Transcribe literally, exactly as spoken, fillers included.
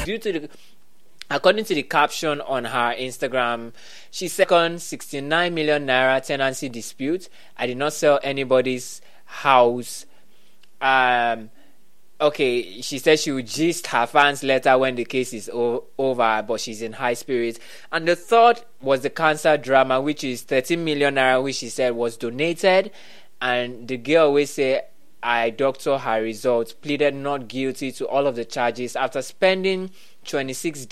due to the According to the caption on her Instagram, she second sixty-nine million naira tenancy dispute. I did not sell anybody's house. Um, okay, she said she would gist her fans later when the case is o- over, but she's in high spirits. And the third was the cancer drama, which is thirteen million naira, which she said was donated. And the girl always say, I doctor her results, pleaded not guilty to all of the charges after spending twenty-six